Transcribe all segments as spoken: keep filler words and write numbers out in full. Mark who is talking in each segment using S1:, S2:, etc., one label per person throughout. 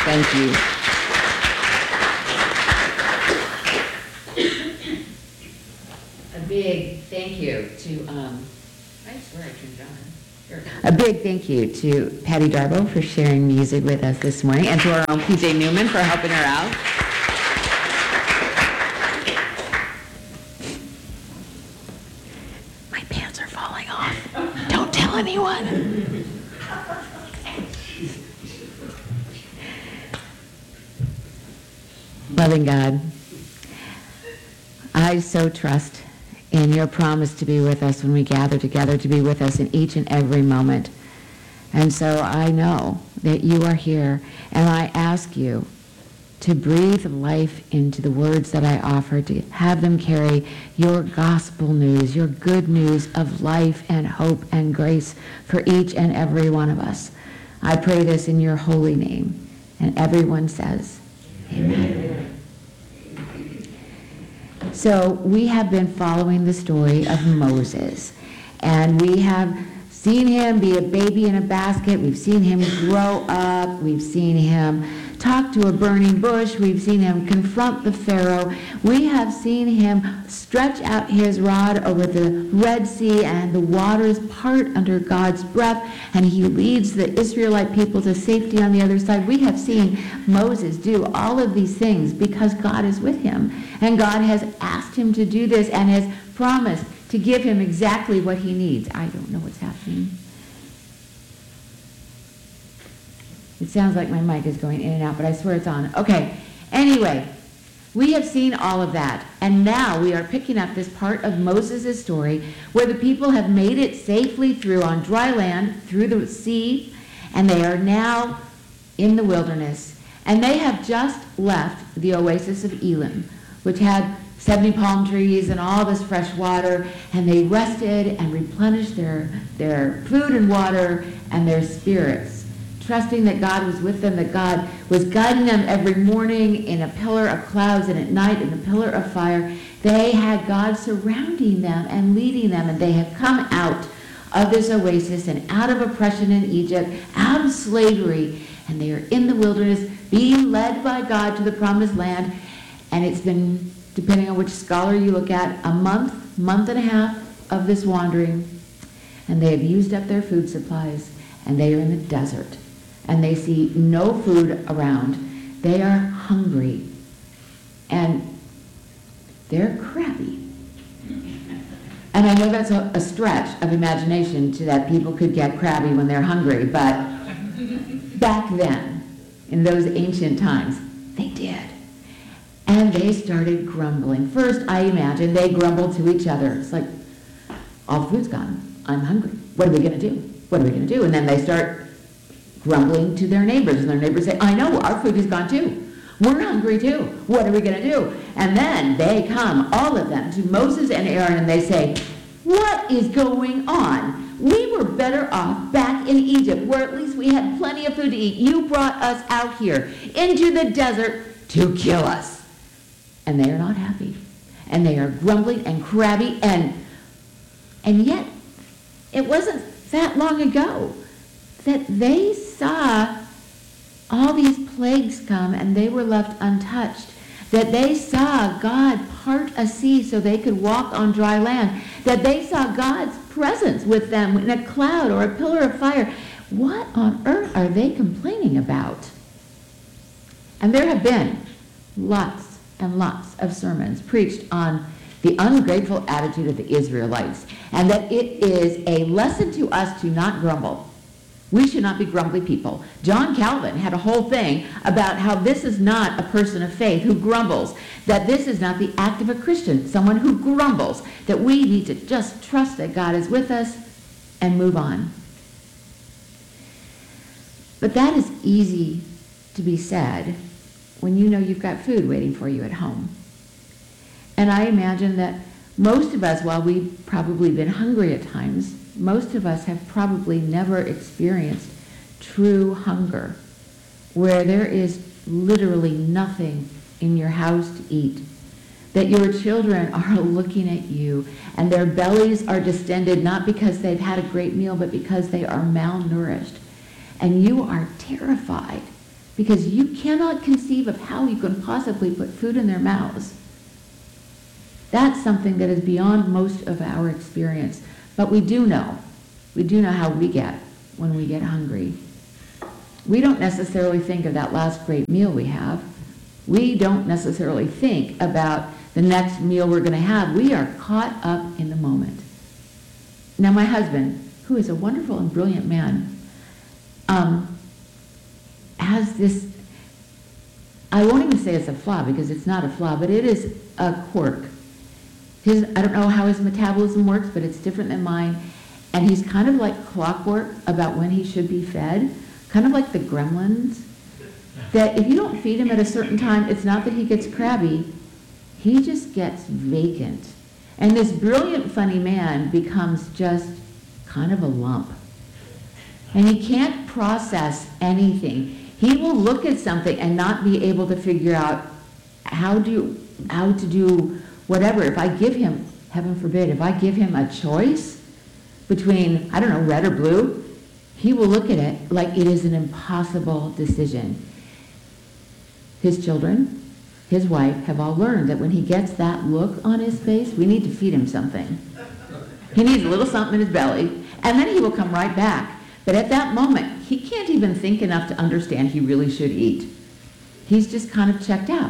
S1: Thank you. A big thank you to, um, I swear I turned it on. Here. A big thank you to Patty Darbo for sharing music with us this morning, and to our own P J Newman for helping her out. My pants are falling off. Don't tell anyone. Loving God, I so trust in your promise to be with us when we gather together, to be with us in each and every moment. And so I know that you are here, and I ask you to breathe life into the words that I offer, to have them carry your gospel news, your good news of life and hope and grace for each and every one of us. I pray this in your holy name. And everyone says, Amen. So we have been following the story of Moses, and we have seen him be a baby in a basket. We've seen him grow up. We've seen him talk to a burning bush. We've seen him confront the Pharaoh. We have seen him stretch out his rod over the Red Sea, and the waters part under God's breath, and he leads the Israelite people to safety on the other side. We have seen Moses do all of these things because God is with him, and God has asked him to do this and has promised to give him exactly what he needs. I don't know what's happening. It sounds like my mic is going in and out, but I swear it's on. Okay. Anyway, we have seen all of that, and now we are picking up this part of Moses' story where the people have made it safely through on dry land, through the sea, and they are now in the wilderness. And they have just left the oasis of Elim, which had seventy palm trees and all this fresh water, and they rested and replenished their, their food and water and their spirits, trusting that God was with them, that God was guiding them every morning in a pillar of clouds and at night in a pillar of fire. They had God surrounding them and leading them, and they have come out of this oasis and out of oppression in Egypt, out of slavery, and they are in the wilderness being led by God to the promised land. And it's been, depending on which scholar you look at, a month, month and a half of this wandering, and they have used up their food supplies, and they are in the desert. And they see no food around. They are hungry. And they're crabby. And I know that's a, a stretch of imagination to that people could get crabby when they're hungry, but back then, in those ancient times, they did. And they started grumbling. First, I imagine they grumbled to each other. It's like, all the food's gone. I'm hungry. What are we going to do? What are we going to do? And then they start grumbling to their neighbors, and their neighbors say, I know, our food is gone too. We're hungry too. What are we going to do? And then they come, all of them, to Moses and Aaron, and they say, what is going on? We were better off back in Egypt, where at least we had plenty of food to eat. You brought us out here into the desert to kill us. And they are not happy. And they are grumbling and crabby, and and yet it wasn't that long ago that they saw all these plagues come and they were left untouched, that they saw God part a sea so they could walk on dry land, that they saw God's presence with them in a cloud or a pillar of fire. What on earth are they complaining about? And there have been lots and lots of sermons preached on the ungrateful attitude of the Israelites, and that it is a lesson to us to not grumble. We should not be grumbly people. John Calvin had a whole thing about how this is not a person of faith who grumbles, that this is not the act of a Christian, someone who grumbles, that we need to just trust that God is with us and move on. But that is easy to be said when you know you've got food waiting for you at home. And I imagine that most of us, while we've probably been hungry at times, most of us have probably never experienced true hunger, where there is literally nothing in your house to eat, that your children are looking at you and their bellies are distended, not because they've had a great meal, but because they are malnourished. And you are terrified because you cannot conceive of how you can possibly put food in their mouths. That's something that is beyond most of our experience. But we do know, we do know how we get when we get hungry. We don't necessarily think of that last great meal we have. We don't necessarily think about the next meal we're going to have. We are caught up in the moment. Now, my husband, who is a wonderful and brilliant man, um, has this, I won't even say it's a flaw because it's not a flaw, but it is a quirk. His, I don't know how his metabolism works, but it's different than mine. And he's kind of like clockwork about when he should be fed, kind of like the gremlins, that if you don't feed him at a certain time, it's not that he gets crabby, he just gets vacant. And this brilliant, funny man becomes just kind of a lump. And he can't process anything. He will look at something and not be able to figure out how do how to do whatever. If I give him, heaven forbid, if I give him a choice between, I don't know, red or blue, he will look at it like it is an impossible decision. His children, his wife, have all learned that when he gets that look on his face, we need to feed him something. He needs a little something in his belly, and then he will come right back. But at that moment, he can't even think enough to understand he really should eat. He's just kind of checked out.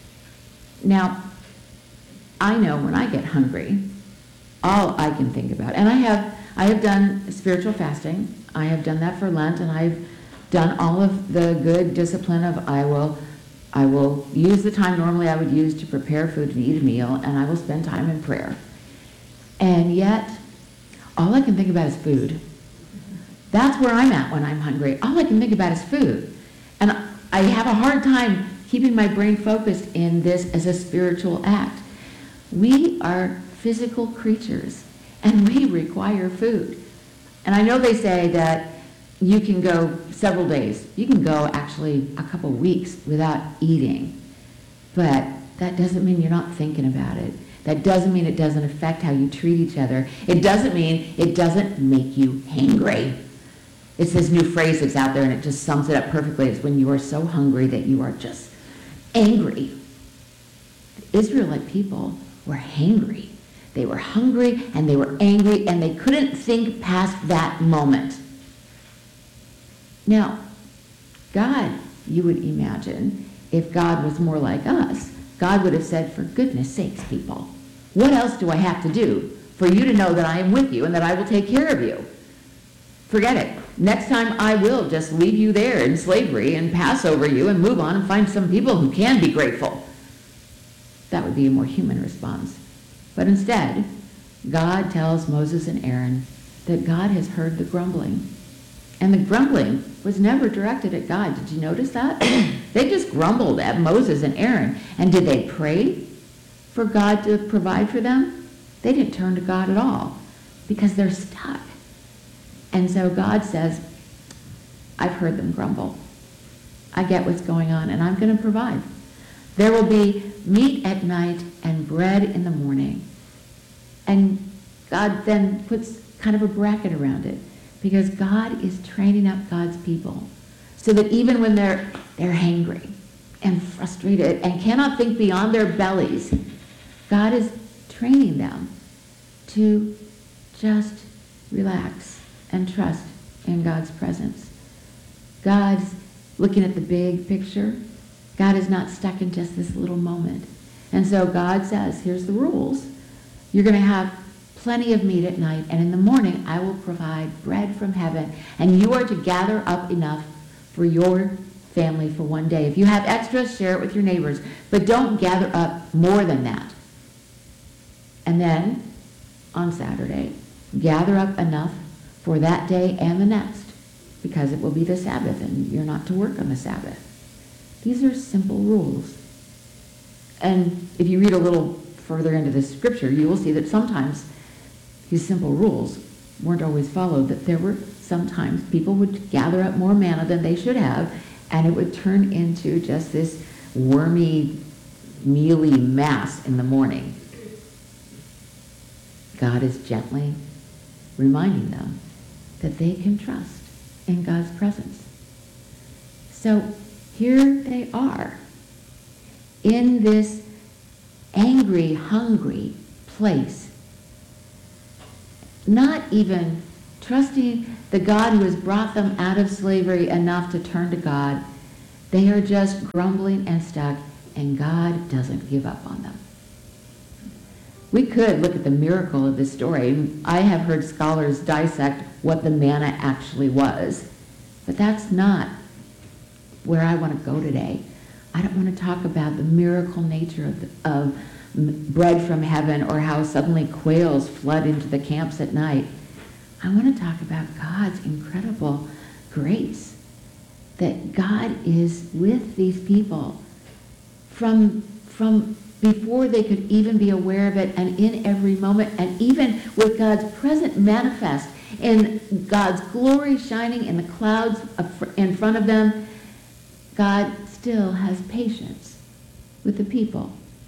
S1: Now, I know when I get hungry, all I can think about, and I have, I have done spiritual fasting. I have done that for Lent, and I've done all of the good discipline of I will, I will use the time normally I would use to prepare food and eat a meal, and I will spend time in prayer. And yet, all I can think about is food. That's where I'm at when I'm hungry. All I can think about is food. And I have a hard time keeping my brain focused in this as a spiritual act. We are physical creatures, and we require food. And I know they say that you can go several days. You can go actually a couple weeks without eating. But that doesn't mean you're not thinking about it. That doesn't mean it doesn't affect how you treat each other. It doesn't mean it doesn't make you hangry. It's this new phrase that's out there, and it just sums it up perfectly. It's when you are so hungry that you are just angry. The Israelite people were hangry. They were hungry, and they were angry, and they couldn't think past that moment. Now, God, you would imagine, if God was more like us, God would have said, for goodness sakes, people, what else do I have to do for you to know that I am with you and that I will take care of you? Forget it. Next time I will just leave you there in slavery and pass over you and move on and find some people who can be grateful. That would be a more human response. But instead, God tells Moses and Aaron that God has heard the grumbling. And the grumbling was never directed at God. Did you notice that? They just grumbled at Moses and Aaron. And did they pray for God to provide for them? They didn't turn to God at all because they're stuck. And so God says, I've heard them grumble. I get what's going on, and I'm going to provide. There will be meat at night and bread in the morning. And God then puts kind of a bracket around it, because God is training up God's people so that even when they're, they're hangry and frustrated and cannot think beyond their bellies, God is training them to just relax and trust in God's presence. God's looking at the big picture. God is not stuck in just this little moment. And so God says, here's the rules. You're going to have plenty of meat at night, and in the morning I will provide bread from heaven, and you are to gather up enough for your family for one day. If you have extra, share it with your neighbors, but don't gather up more than that. And then on Saturday, gather up enough for that day and the next, because it will be the Sabbath and you're not to work on the Sabbath. These are simple rules. And if you read a little further into the scripture, you will see that sometimes these simple rules weren't always followed, that there were sometimes people would gather up more manna than they should have, and it would turn into just this wormy, mealy mass in the morning. God is gently reminding them that they can trust in God's presence. So here they are in this angry, hungry place, not even trusting the God who has brought them out of slavery enough to turn to God. They are just grumbling and stuck, and God doesn't give up on them. We could look at the miracle of this story. I have heard scholars dissect what the manna actually was, but that's not where I want to go today. I don't want to talk about the miracle nature of, the, of bread from heaven or how suddenly quails flood into the camps at night. I want to talk about God's incredible grace, that God is with these people from, from before they could even be aware of it, and in every moment, and even with God's present manifest in God's glory shining in the clouds in front of them, God still has patience with the people.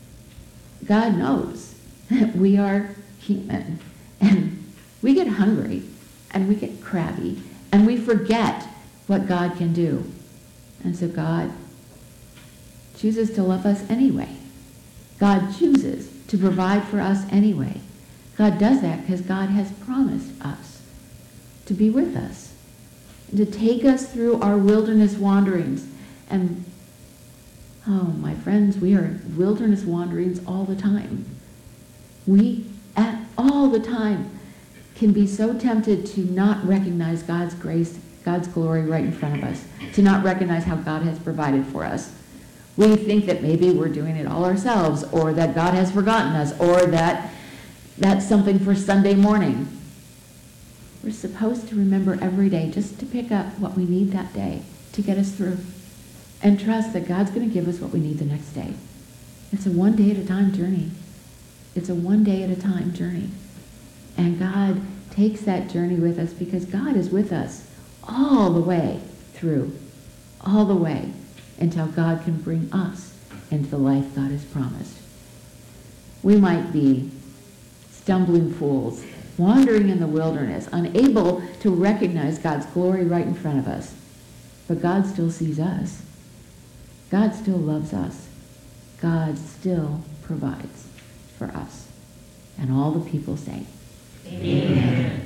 S1: God knows that we are human, and we get hungry, and we get crabby, and we forget what God can do. And so God chooses to love us anyway. God chooses to provide for us anyway. God does that because God has promised us to be with us, and to take us through our wilderness wanderings. And, oh, my friends, we are wilderness wanderings all the time. We, at all the time, can be so tempted to not recognize God's grace, God's glory right in front of us, to not recognize how God has provided for us. We think that maybe we're doing it all ourselves, or that God has forgotten us, or that that's something for Sunday morning. We're supposed to remember every day just to pick up what we need that day to get us through, and trust that God's going to give us what we need the next day. It's a one day at a time journey. It's a one day at a time journey. And God takes that journey with us because God is with us all the way through, all the way until God can bring us into the life God has promised. We might be stumbling fools, wandering in the wilderness, unable to recognize God's glory right in front of us. But God still sees us. God still loves us. God still provides for us. And all the people say, Amen.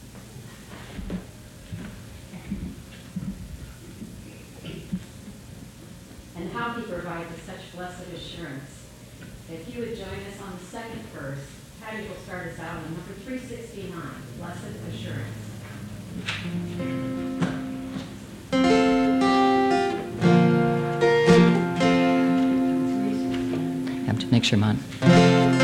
S2: And how he provides us such blessed assurance. If you would join us on the second verse, Patty will start us out on number three sixty-nine, Blessed Assurance.
S3: Have to make sure I'm on.